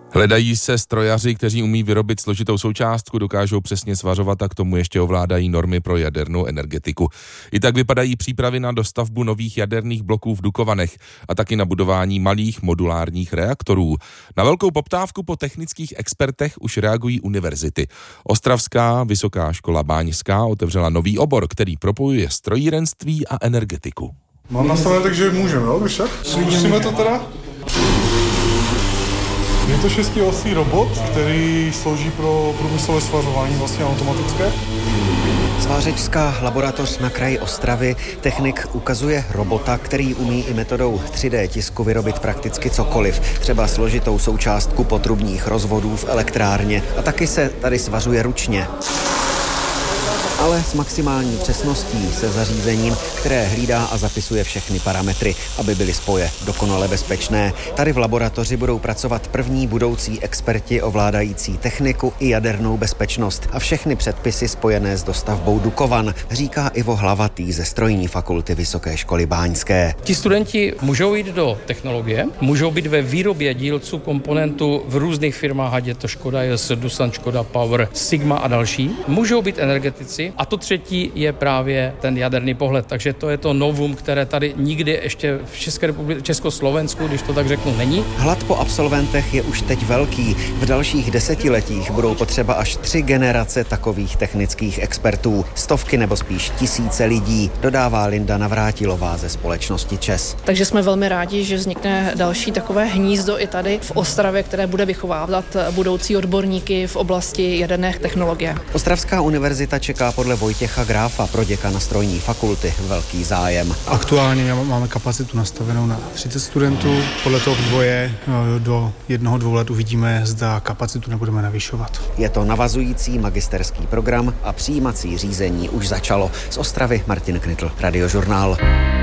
Hledají se strojaři, kteří umí vyrobit složitou součástku, dokážou přesně svařovat a k tomu ještě ovládají normy pro jadernou energetiku. I tak vypadají přípravy na dostavbu nových jaderných bloků v Dukovanech a taky na budování malých modulárních reaktorů. Na velkou poptávku po technických expertech už reagují univerzity. Ostravská vysoká škola báňská otevřela nový obor, který propojuje strojírenství a energetiku. Mám nastavené tak, že můžeme, jo, však? Zkusíme to teda? Je to 6osý robot, který slouží pro průmyslové svařování, vlastně automatické. Svářečská laboratoř na kraji Ostravy. Technik ukazuje robota, který umí i metodou 3D tisku vyrobit prakticky cokoliv, třeba složitou součástku potrubních rozvodů v elektrárně. A taky se tady svařuje ručně. Ale s maximální přesností, se zařízením, které hlídá a zapisuje všechny parametry, aby byly spoje dokonale bezpečné. Tady v laboratoři budou pracovat první budoucí experti ovládající techniku i jadernou bezpečnost a všechny předpisy spojené s dostavbou Dukovan, říká Ivo Hlavatý ze strojní fakulty Vysoké školy báňské. Ti studenti můžou jít do technologie, můžou být ve výrobě dílců komponentů v různých firmách, ať je to Škoda JS, Doosan, Škoda Power, Sigma a další. Můžou být energetici. A to třetí je právě ten jaderný pohled. Takže to je to novum, které tady nikdy ještě v České republice, Československu, když to tak řeknu, není. Hlad po absolventech je už teď velký. V dalších desetiletích budou potřeba až 3 generace takových technických expertů. Stovky nebo spíš tisíce lidí, dodává Linda Navrátilová ze společnosti ČES. Takže jsme velmi rádi, že vznikne další takové hnízdo i tady v Ostravě, které bude vychovávat budoucí odborníky v oblasti jaderné technologie. Ostravská univerzita čeká podle Vojtěcha Gráfa, proděkana strojní fakulty, velký zájem. Aktuálně máme kapacitu nastavenou na 30 studentů. Podle toho vývoje do 1-2 let uvidíme, zda kapacitu nebudeme navyšovat. Je to navazující magisterský program a přijímací řízení už začalo. Z Ostravy Martin Knitl, Radiožurnál.